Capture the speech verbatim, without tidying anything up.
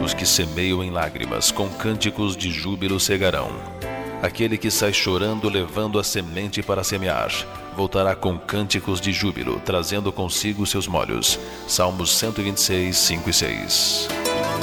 os que semeiam em lágrimas, com cânticos de júbilo cegarão. Aquele que sai chorando, levando a semente para semear, voltará com cânticos de júbilo, trazendo consigo seus molhos. Salmos cento e vinte e seis, cinco e seis.